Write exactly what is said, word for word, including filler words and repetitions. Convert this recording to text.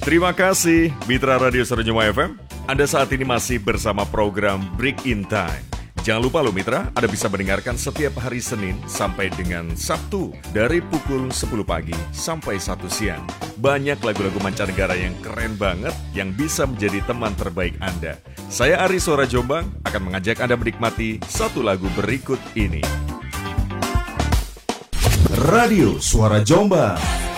Terima kasih Mitra Radio Suara Jombang F M. Anda saat ini masih bersama program Break in Time. Jangan lupa loh Mitra, Anda bisa mendengarkan setiap hari Senin sampai dengan Sabtu dari pukul sepuluh pagi sampai satu siang. Banyak lagu-lagu mancanegara yang keren banget yang bisa menjadi teman terbaik Anda. Saya Ari Suara Jombang akan mengajak Anda menikmati satu lagu berikut ini. Radio Suara Jombang.